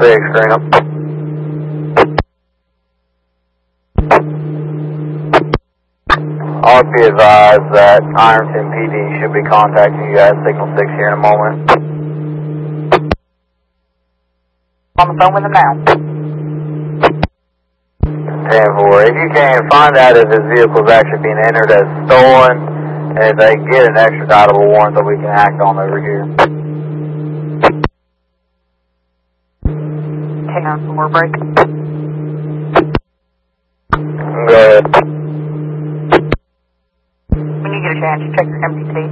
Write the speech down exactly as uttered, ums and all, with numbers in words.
six, screen up. I'll be advised that Ironton P D should be contacting you guys, signal six here in a moment. On the phone with him now. ten four, if you can, find out if his vehicle is actually being entered as stolen, and if they get an extraditable warrant that we can act on over here. ten four, break. Go ahead. When you get a chance, check your M P T.